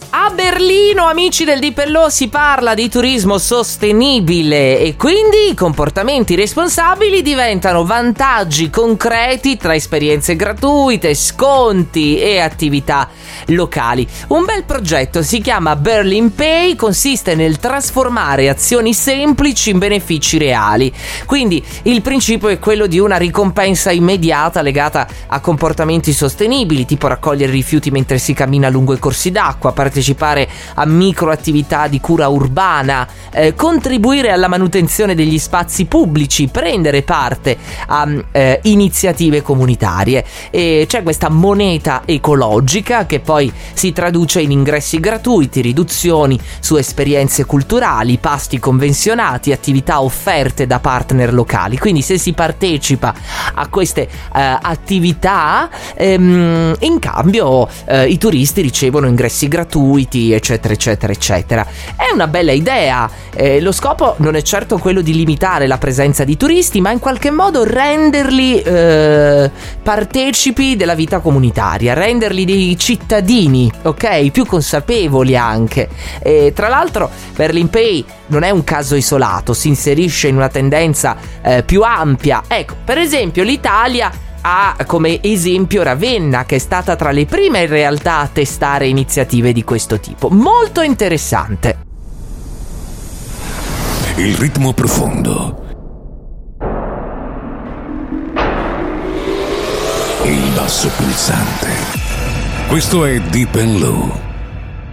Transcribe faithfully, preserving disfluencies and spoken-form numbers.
A Berlino, amici del Deep and Low, si parla di turismo sostenibile e quindi i comportamenti responsabili diventano vantaggi concreti tra esperienze gratuite, sconti e attività locali. Un bel progetto si chiama Berlin Pay, consiste nel trasformare azioni semplici in benefici reali. Quindi il principio è quello di una ricompensa immediata legata a comportamenti sostenibili, tipo raccogliere rifiuti mentre si cammina lungo i corsi d'acqua, partecipare a microattività di cura urbana, eh, contribuire alla manutenzione degli spazi pubblici, prendere parte a eh, iniziative comunitarie. E c'è questa moneta ecologica che poi si traduce in ingressi gratuiti, riduzioni su esperienze culturali, pasti convenzionati, attività offerte da partner locali. Quindi se si partecipa a queste eh, attività, ehm, in cambio eh, i turisti ricevono ingressi gratuiti, eccetera eccetera eccetera. È una bella idea. Eh, lo scopo non è certo quello di limitare la presenza di turisti, ma in qualche modo renderli eh, partecipi della vita comunitaria, renderli dei cittadini, ok? Più consapevoli anche. E tra l'altro Berlin Pay non è un caso isolato, si inserisce in una tendenza eh, più ampia. Ecco, per esempio l'Italia ha come esempio Ravenna, che è stata tra le prime in realtà a testare iniziative di questo tipo. Molto interessante. Il ritmo profondo, il basso pulsante. Questo è Deep and Low.